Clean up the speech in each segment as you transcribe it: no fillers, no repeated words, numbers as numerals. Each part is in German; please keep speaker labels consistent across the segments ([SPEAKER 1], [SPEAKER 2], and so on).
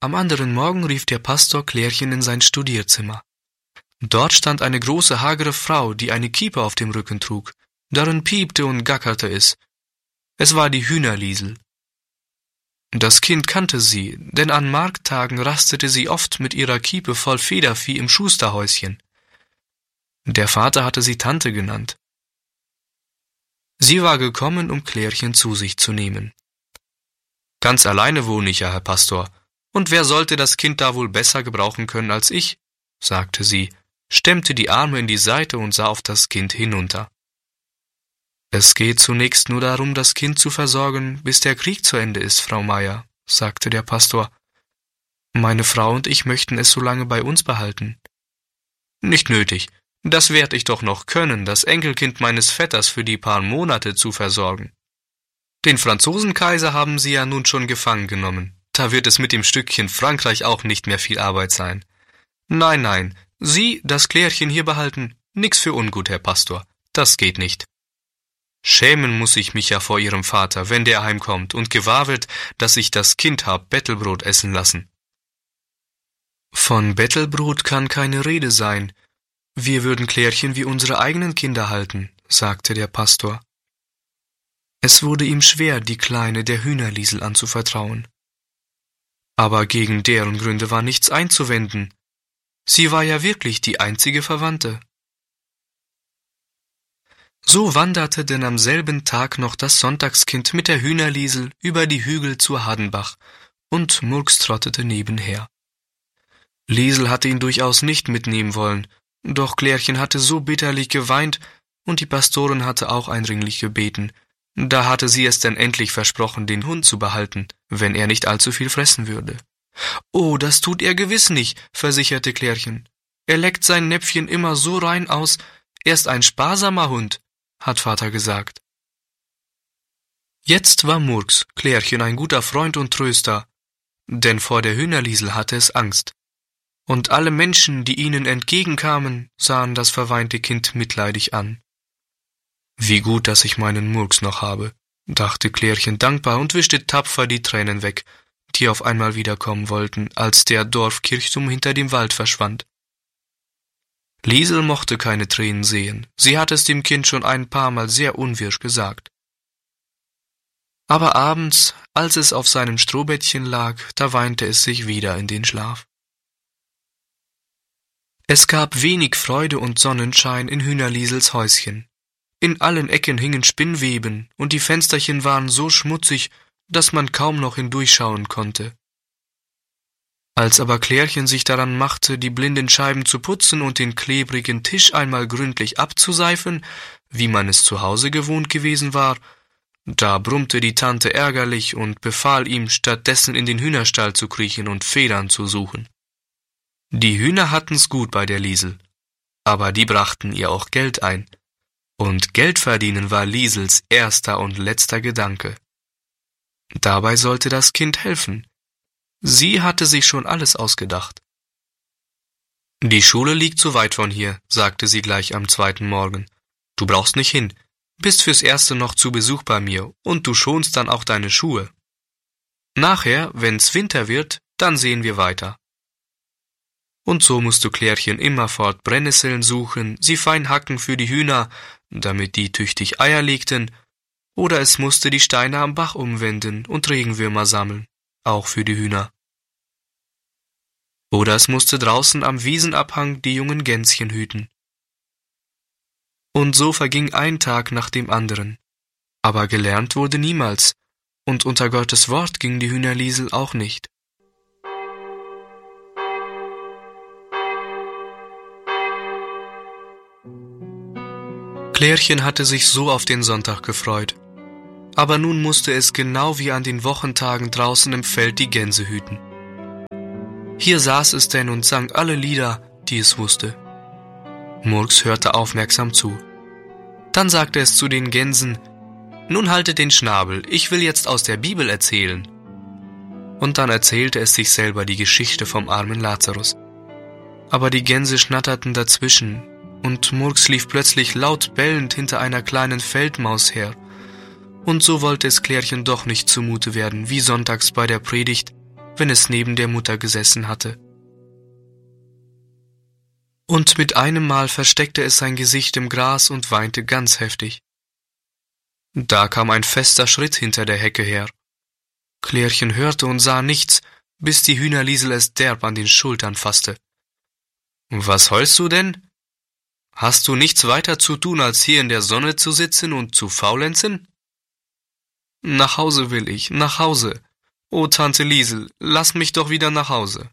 [SPEAKER 1] Am anderen Morgen rief der Pastor Klärchen in sein Studierzimmer. Dort stand eine große, hagere Frau, die eine Kiepe auf dem Rücken trug. Darin piepte und gackerte es. Es war die Hühnerliesel. Das Kind kannte sie, denn an Markttagen rastete sie oft mit ihrer Kiepe voll Federvieh im Schusterhäuschen. Der Vater hatte sie Tante genannt. Sie war gekommen, um Klärchen zu sich zu nehmen. »Ganz alleine wohne ich ja, Herr Pastor, und wer sollte das Kind da wohl besser gebrauchen können als ich?« sagte sie, stemmte die Arme in die Seite und sah auf das Kind hinunter. »Es geht zunächst nur darum, das Kind zu versorgen, bis der Krieg zu Ende ist, Frau Meier«, sagte der Pastor. »Meine Frau und ich möchten es so lange bei uns behalten.« »Nicht nötig. Das werd ich doch noch können, das Enkelkind meines Vetters für die paar Monate zu versorgen. Den Franzosenkaiser haben Sie ja nun schon gefangen genommen. Da wird es mit dem Stückchen Frankreich auch nicht mehr viel Arbeit sein. Nein, nein, Sie das Klärchen hier behalten, nix für ungut, Herr Pastor, das geht nicht. Schämen muss ich mich ja vor Ihrem Vater, wenn der heimkommt und gewahr wird, dass ich das Kind hab Bettelbrot essen lassen.« »Von Bettelbrot kann keine Rede sein. Wir würden Klärchen wie unsere eigenen Kinder halten«, sagte der Pastor. Es wurde ihm schwer, die Kleine der Hühnerliesel anzuvertrauen. Aber gegen deren Gründe war nichts einzuwenden. Sie war ja wirklich die einzige Verwandte. So wanderte denn am selben Tag noch das Sonntagskind mit der Hühnerliesel über die Hügel zu Hadenbach, und Murks trottete nebenher. Liesel hatte ihn durchaus nicht mitnehmen wollen, doch Klärchen hatte so bitterlich geweint, und die Pastorin hatte auch eindringlich gebeten. Da hatte sie es denn endlich versprochen, den Hund zu behalten, wenn er nicht allzu viel fressen würde. »Oh, das tut er gewiss nicht«, versicherte Klärchen. »Er leckt sein Näpfchen immer so rein aus. Er ist ein sparsamer Hund«, hat Vater gesagt. Jetzt war Murks, Klärchen, ein guter Freund und Tröster, denn vor der Hühnerliesel hatte es Angst. Und alle Menschen, die ihnen entgegenkamen, sahen das verweinte Kind mitleidig an. »Wie gut, dass ich meinen Murks noch habe«, dachte Klärchen dankbar und wischte tapfer die Tränen weg, die auf einmal wiederkommen wollten, als der Dorfkirchturm hinter dem Wald verschwand. Liesel mochte keine Tränen sehen, sie hatte es dem Kind schon ein paar Mal sehr unwirsch gesagt. Aber abends, als es auf seinem Strohbettchen lag, da weinte es sich wieder in den Schlaf. Es gab wenig Freude und Sonnenschein in Hühnerliesels Häuschen. In allen Ecken hingen Spinnweben, und die Fensterchen waren so schmutzig, dass man kaum noch hindurchschauen konnte. Als aber Klärchen sich daran machte, die blinden Scheiben zu putzen und den klebrigen Tisch einmal gründlich abzuseifen, wie man es zu Hause gewohnt gewesen war, da brummte die Tante ärgerlich und befahl ihm, stattdessen in den Hühnerstall zu kriechen und Federn zu suchen. Die Hühner hatten's gut bei der Liesel, aber die brachten ihr auch Geld ein, und Geld verdienen war Liesels erster und letzter Gedanke. Dabei sollte das Kind helfen. Sie hatte sich schon alles ausgedacht. »Die Schule liegt zu weit von hier«, sagte sie gleich am zweiten Morgen. »Du brauchst nicht hin, bist fürs Erste noch zu Besuch bei mir, und du schonst dann auch deine Schuhe. Nachher, wenn's Winter wird, dann sehen wir weiter.« Und so musste Klärchen immerfort Brennnesseln suchen, sie fein hacken für die Hühner, damit die tüchtig Eier legten, oder es musste die Steine am Bach umwenden und Regenwürmer sammeln, auch für die Hühner. Oder es musste draußen am Wiesenabhang die jungen Gänschen hüten. Und so verging ein Tag nach dem anderen. Aber gelernt wurde niemals, und unter Gottes Wort ging die Hühnerliesel auch nicht. Klärchen hatte sich so auf den Sonntag gefreut. Aber nun musste es genau wie an den Wochentagen draußen im Feld die Gänse hüten. Hier saß es denn und sang alle Lieder, die es wusste. Murks hörte aufmerksam zu. Dann sagte es zu den Gänsen: »Nun haltet den Schnabel, ich will jetzt aus der Bibel erzählen.« Und dann erzählte es sich selber die Geschichte vom armen Lazarus. Aber die Gänse schnatterten dazwischen, und Murks lief plötzlich laut bellend hinter einer kleinen Feldmaus her. Und so wollte es Klärchen doch nicht zumute werden, wie sonntags bei der Predigt, wenn es neben der Mutter gesessen hatte. Und mit einem Mal versteckte es sein Gesicht im Gras und weinte ganz heftig. Da kam ein fester Schritt hinter der Hecke her. Klärchen hörte und sah nichts, bis die Hühnerliesel es derb an den Schultern fasste. »Was heulst du denn? Hast du nichts weiter zu tun, als hier in der Sonne zu sitzen und zu faulenzen?« »Nach Hause will ich, nach Hause. O Tante Liesel, lass mich doch wieder nach Hause.«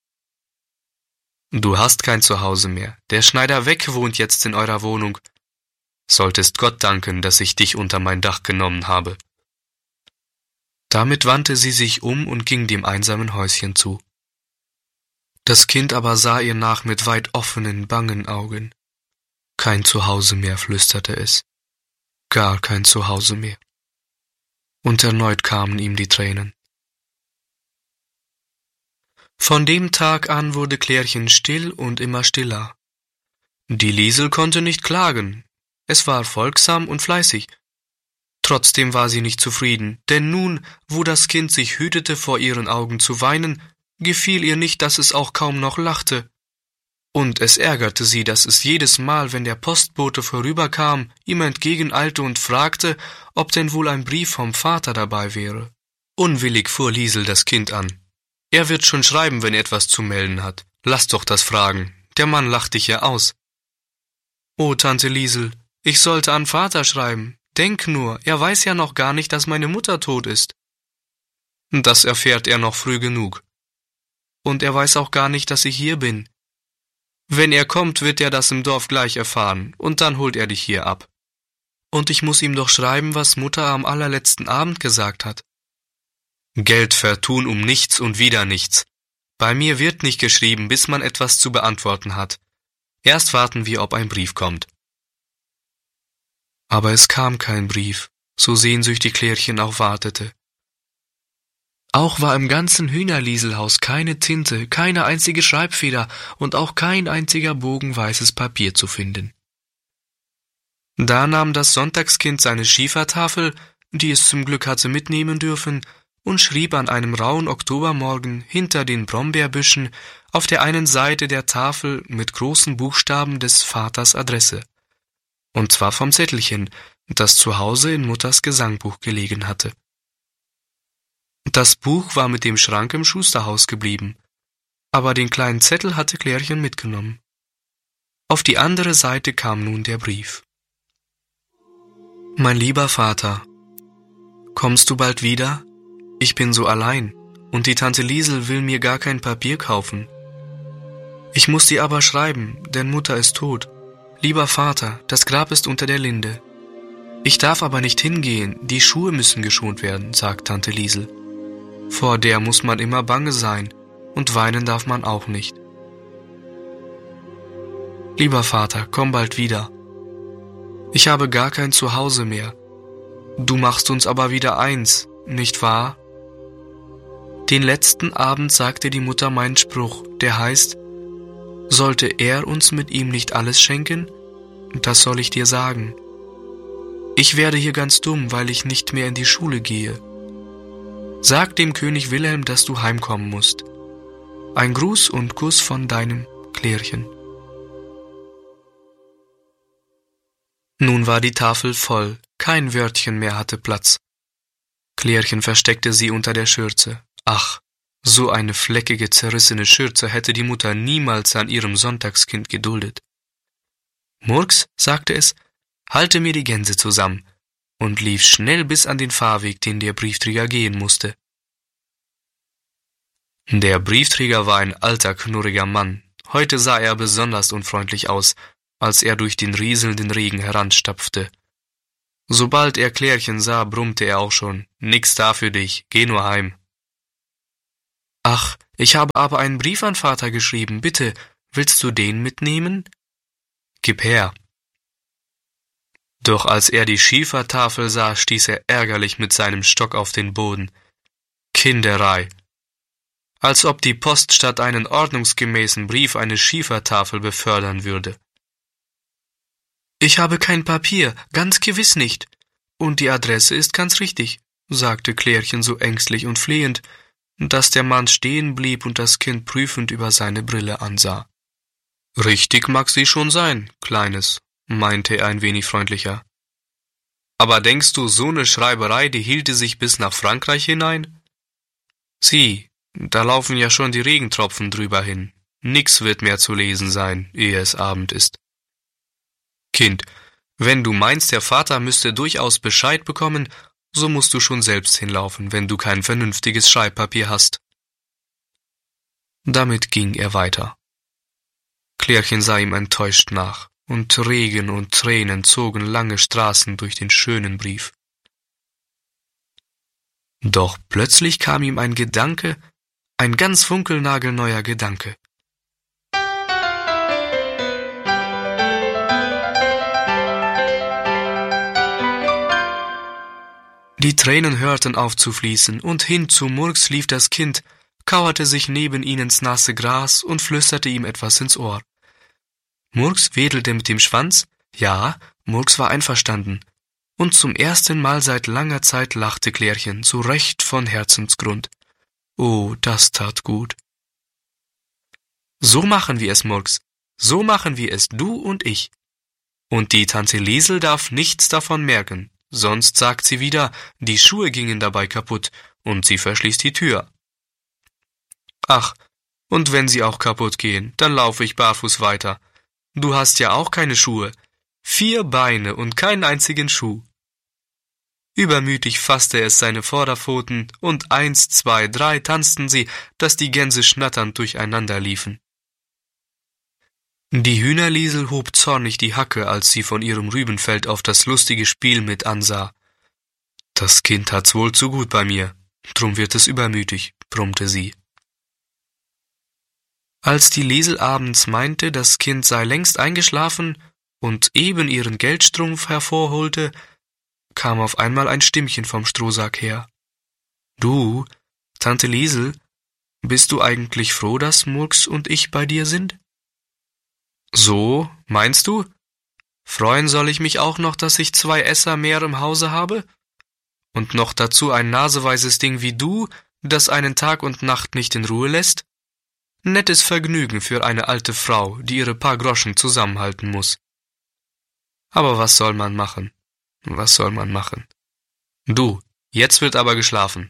[SPEAKER 1] »Du hast kein Zuhause mehr. Der Schneider Weck wohnt jetzt in eurer Wohnung. Solltest Gott danken, dass ich dich unter mein Dach genommen habe.« Damit wandte sie sich um und ging dem einsamen Häuschen zu. Das Kind aber sah ihr nach mit weit offenen, bangen Augen. »Kein Zuhause mehr«, flüsterte es. »Gar kein Zuhause mehr.« Und erneut kamen ihm die Tränen. Von dem Tag an wurde Klärchen still und immer stiller. Die Liesel konnte nicht klagen. Es war folgsam und fleißig. Trotzdem war sie nicht zufrieden, denn nun, wo das Kind sich hütete, vor ihren Augen zu weinen, gefiel ihr nicht, dass es auch kaum noch lachte. Und es ärgerte sie, dass es jedes Mal, wenn der Postbote vorüberkam, ihm entgegeneilte und fragte, ob denn wohl ein Brief vom Vater dabei wäre. Unwillig fuhr Liesel das Kind an. »Er wird schon schreiben, wenn er etwas zu melden hat. Lass doch das fragen. Der Mann lacht dich ja aus.« »O, Tante Liesel, ich sollte an Vater schreiben. Denk nur, er weiß ja noch gar nicht, dass meine Mutter tot ist.« »Das erfährt er noch früh genug. Und er weiß auch gar nicht, dass ich hier bin. Wenn er kommt, wird er das im Dorf gleich erfahren, und dann holt er dich hier ab. Und ich muss ihm doch schreiben, was Mutter am allerletzten Abend gesagt hat.« »Geld vertun um nichts und wieder nichts. Bei mir wird nicht geschrieben, bis man etwas zu beantworten hat. Erst warten wir, ob ein Brief kommt.« Aber es kam kein Brief, so sehnsüchtig Klärchen auch wartete. Auch war im ganzen Hühnerlieselhaus keine Tinte, keine einzige Schreibfeder und auch kein einziger Bogen weißes Papier zu finden. Da nahm das Sonntagskind seine Schiefertafel, die es zum Glück hatte mitnehmen dürfen, und schrieb an einem rauen Oktobermorgen hinter den Brombeerbüschen auf der einen Seite der Tafel mit großen Buchstaben des Vaters Adresse, und zwar vom Zettelchen, das zu Hause in Mutters Gesangbuch gelegen hatte. Das Buch war mit dem Schrank im Schusterhaus geblieben, aber den kleinen Zettel hatte Klärchen mitgenommen. Auf die andere Seite kam nun der Brief. »Mein lieber Vater, kommst du bald wieder? Ich bin so allein, und die Tante Liesel will mir gar kein Papier kaufen. Ich muss dir aber schreiben, denn Mutter ist tot. Lieber Vater, das Grab ist unter der Linde. Ich darf aber nicht hingehen, die Schuhe müssen geschont werden«, sagt Tante Liesel. »Vor der muss man immer bange sein, und weinen darf man auch nicht. Lieber Vater, komm bald wieder. Ich habe gar kein Zuhause mehr. Du machst uns aber wieder eins, nicht wahr? Den letzten Abend sagte die Mutter meinen Spruch, der heißt, sollte er uns mit ihm nicht alles schenken? Das soll ich dir sagen. Ich werde hier ganz dumm, weil ich nicht mehr in die Schule gehe. Sag dem König Wilhelm, dass du heimkommen musst. Ein Gruß und Kuss von deinem Klärchen.« Nun war die Tafel voll, kein Wörtchen mehr hatte Platz. Klärchen versteckte sie unter der Schürze. Ach, so eine fleckige, zerrissene Schürze hätte die Mutter niemals an ihrem Sonntagskind geduldet. »Murks«, sagte es, »halte mir die Gänse zusammen«, und lief schnell bis an den Fahrweg, den der Briefträger gehen musste. Der Briefträger war ein alter, knurriger Mann. Heute sah er besonders unfreundlich aus, als er durch den rieselnden Regen heranstapfte. Sobald er Klärchen sah, brummte er auch schon, »Nix da für dich, geh nur heim.« »Ach, ich habe aber einen Brief an Vater geschrieben, bitte, willst du den mitnehmen?« »Gib her.« Doch als er die Schiefertafel sah, stieß er ärgerlich mit seinem Stock auf den Boden. Kinderei! Als ob die Post statt einen ordnungsgemäßen Brief eine Schiefertafel befördern würde. »Ich habe kein Papier, ganz gewiss nicht. Und die Adresse ist ganz richtig«, sagte Klärchen so ängstlich und flehend, dass der Mann stehen blieb und das Kind prüfend über seine Brille ansah. »Richtig mag sie schon sein, Kleines«, meinte er ein wenig freundlicher. »Aber denkst du, so eine Schreiberei, die hielte sich bis nach Frankreich hinein? Sieh, da laufen ja schon die Regentropfen drüber hin. Nix wird mehr zu lesen sein, ehe es Abend ist. Kind, wenn du meinst, der Vater müsste durchaus Bescheid bekommen, so musst du schon selbst hinlaufen, wenn du kein vernünftiges Schreibpapier hast.« Damit ging er weiter. Klärchen sah ihm enttäuscht nach, und Regen und Tränen zogen lange Straßen durch den schönen Brief. Doch plötzlich kam ihm ein Gedanke, ein ganz funkelnagelneuer Gedanke. Die Tränen hörten auf zu fließen, und hin zu Murks lief das Kind, kauerte sich neben ihn ins nasse Gras und flüsterte ihm etwas ins Ohr. Murks wedelte mit dem Schwanz, ja, Murks war einverstanden, und zum ersten Mal seit langer Zeit lachte Klärchen, so recht von Herzensgrund. Oh, das tat gut. »So machen wir es, Murks, so machen wir es, du und ich. Und die Tante Liesel darf nichts davon merken, sonst sagt sie wieder, die Schuhe gingen dabei kaputt, und sie verschließt die Tür. Ach, und wenn sie auch kaputt gehen, dann laufe ich barfuß weiter. Du hast ja auch keine Schuhe. 4 Beine und keinen einzigen Schuh.« Übermütig fasste es seine Vorderpfoten, und 1, 2, 3 tanzten sie, dass die Gänse schnatternd durcheinander liefen. Die Hühnerliesel hob zornig die Hacke, als sie von ihrem Rübenfeld auf das lustige Spiel mit ansah. »Das Kind hat's wohl zu gut bei mir, drum wird es übermütig«, brummte sie. Als die Liesel abends meinte, das Kind sei längst eingeschlafen und eben ihren Geldstrumpf hervorholte, kam auf einmal ein Stimmchen vom Strohsack her. »Du, Tante Liesel, bist du eigentlich froh, dass Murks und ich bei dir sind?« »So, meinst du? Freuen soll ich mich auch noch, dass ich 2 Esser mehr im Hause habe? Und noch dazu ein naseweises Ding wie du, das einen Tag und Nacht nicht in Ruhe lässt? Nettes Vergnügen für eine alte Frau, die ihre paar Groschen zusammenhalten muss. Aber was soll man machen? Was soll man machen? Du, jetzt wird aber geschlafen.«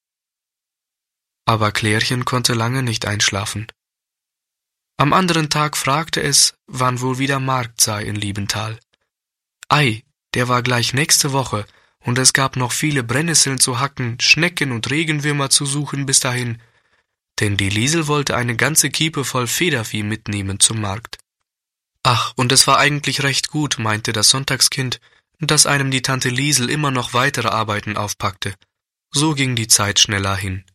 [SPEAKER 1] Aber Klärchen konnte lange nicht einschlafen. Am anderen Tag fragte es, wann wohl wieder Markt sei in Liebenthal. Ei, der war gleich nächste Woche, und es gab noch viele Brennnesseln zu hacken, Schnecken und Regenwürmer zu suchen bis dahin, denn die Liesel wollte eine ganze Kiepe voll Federvieh mitnehmen zum Markt. Ach, und es war eigentlich recht gut, meinte das Sonntagskind, dass einem die Tante Liesel immer noch weitere Arbeiten aufpackte. So ging die Zeit schneller hin.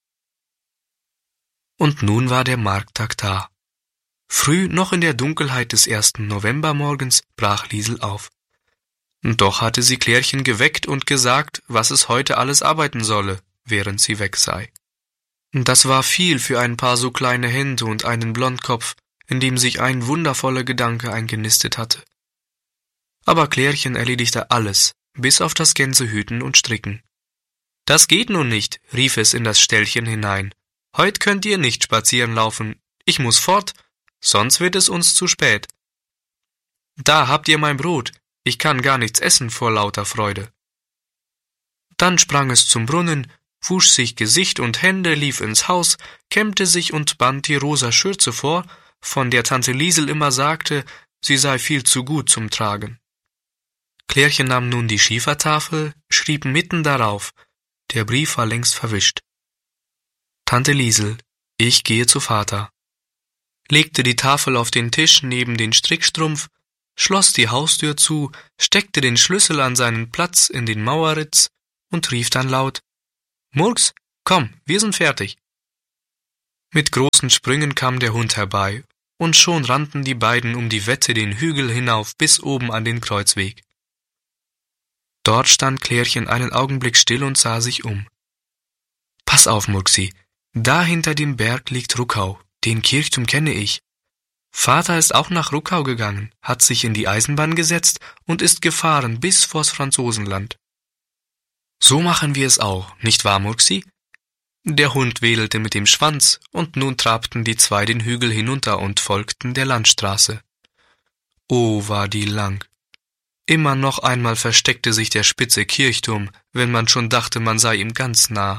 [SPEAKER 1] Und nun war der Markttag da. Früh, noch in der Dunkelheit des 1. Novembermorgens, brach Liesel auf. Doch hatte sie Klärchen geweckt und gesagt, was es heute alles arbeiten solle, während sie weg sei. Das war viel für ein paar so kleine Hände und einen Blondkopf, in dem sich ein wundervoller Gedanke eingenistet hatte. Aber Klärchen erledigte alles, bis auf das Gänsehüten und Stricken. »Das geht nun nicht«, rief es in das Ställchen hinein. »Heut könnt ihr nicht spazieren laufen. Ich muss fort, sonst wird es uns zu spät. Da habt ihr mein Brot, ich kann gar nichts essen vor lauter Freude.« Dann sprang es zum Brunnen, wusch sich Gesicht und Hände, lief ins Haus, kämmte sich und band die rosa Schürze vor, von der Tante Liesel immer sagte, sie sei viel zu gut zum Tragen. Klärchen nahm nun die Schiefertafel, schrieb mitten darauf, der Brief war längst verwischt. »Tante Liesel, ich gehe zu Vater«, legte die Tafel auf den Tisch neben den Strickstrumpf, schloss die Haustür zu, steckte den Schlüssel an seinen Platz in den Mauerritz und rief dann laut, »Murks, komm, wir sind fertig.« Mit großen Sprüngen kam der Hund herbei, und schon rannten die beiden um die Wette den Hügel hinauf bis oben an den Kreuzweg. Dort stand Klärchen einen Augenblick still und sah sich um. »Pass auf, Murksi, da hinter dem Berg liegt Ruckau, den Kirchturm kenne ich. Vater ist auch nach Ruckau gegangen, hat sich in die Eisenbahn gesetzt und ist gefahren bis vors Franzosenland. So machen wir es auch, nicht wahr, Murksi? Der Hund wedelte mit dem Schwanz, und nun trabten die zwei den Hügel hinunter und folgten der Landstraße. Oh, war die lang! Immer noch einmal versteckte sich der spitze Kirchturm, wenn man schon dachte, man sei ihm ganz nah.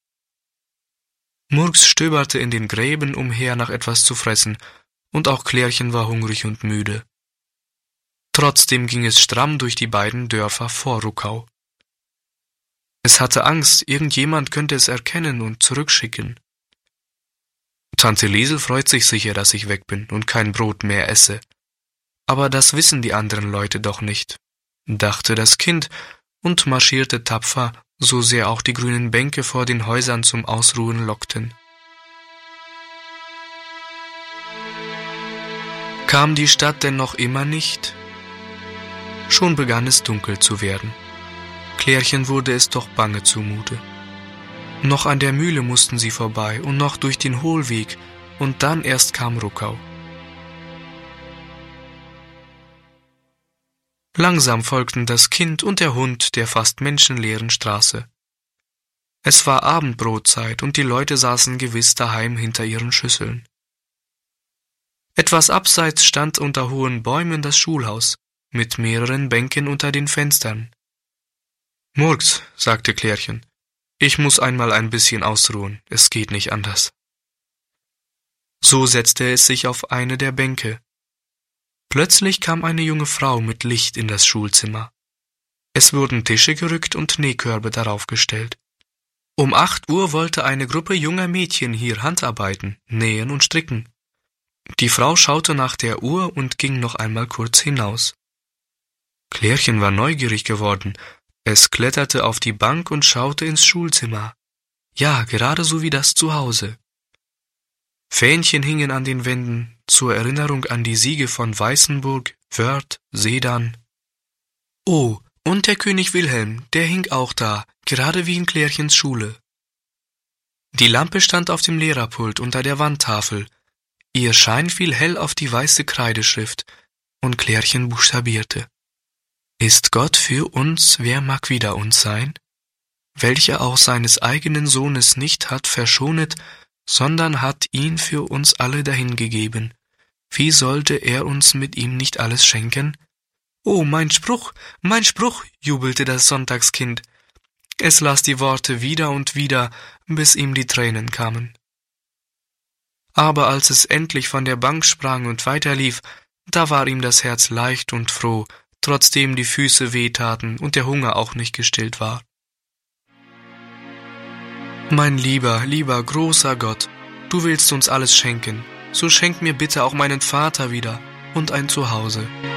[SPEAKER 1] Murks stöberte in den Gräben umher nach etwas zu fressen, und auch Klärchen war hungrig und müde. Trotzdem ging es stramm durch die beiden Dörfer vor Ruckau. Es hatte Angst, irgendjemand könnte es erkennen und zurückschicken. Tante Liesel freut sich sicher, dass ich weg bin und kein Brot mehr esse. Aber das wissen die anderen Leute doch nicht, dachte das Kind und marschierte tapfer, so sehr auch die grünen Bänke vor den Häusern zum Ausruhen lockten. Kam die Stadt denn noch immer nicht? Schon begann es dunkel zu werden. Klärchen wurde es doch bange zumute. Noch an der Mühle mussten sie vorbei und noch durch den Hohlweg, und dann erst kam Ruckau. Langsam folgten das Kind und der Hund der fast menschenleeren Straße. Es war Abendbrotzeit und die Leute saßen gewiss daheim hinter ihren Schüsseln. Etwas abseits stand unter hohen Bäumen das Schulhaus, mit mehreren Bänken unter den Fenstern. »Murks«, sagte Klärchen, »ich muss einmal ein bisschen ausruhen, es geht nicht anders.« So setzte es sich auf eine der Bänke. Plötzlich kam eine junge Frau mit Licht in das Schulzimmer. Es wurden Tische gerückt und Nähkörbe darauf gestellt. Um 8 Uhr wollte eine Gruppe junger Mädchen hier handarbeiten, nähen und stricken. Die Frau schaute nach der Uhr und ging noch einmal kurz hinaus. Klärchen war neugierig geworden. Es kletterte auf die Bank und schaute ins Schulzimmer. Ja, gerade so wie das Zuhause. Fähnchen hingen an den Wänden, zur Erinnerung an die Siege von Weißenburg, Wörth, Sedan. Oh, und der König Wilhelm, der hing auch da, gerade wie in Klärchens Schule. Die Lampe stand auf dem Lehrerpult unter der Wandtafel. Ihr Schein fiel hell auf die weiße Kreideschrift, und Klärchen buchstabierte. Ist Gott für uns, wer mag wider uns sein? Welcher auch seines eigenen Sohnes nicht hat verschonet, sondern hat ihn für uns alle dahingegeben. Wie sollte er uns mit ihm nicht alles schenken? »Oh, mein Spruch, jubelte das Sonntagskind. Es las die Worte wieder und wieder, bis ihm die Tränen kamen. Aber als es endlich von der Bank sprang und weiterlief, da war ihm das Herz leicht und froh, trotzdem die Füße wehtaten und der Hunger auch nicht gestillt war. »Mein lieber, großer Gott, du willst uns alles schenken, so schenk mir bitte auch meinen Vater wieder und ein Zuhause.«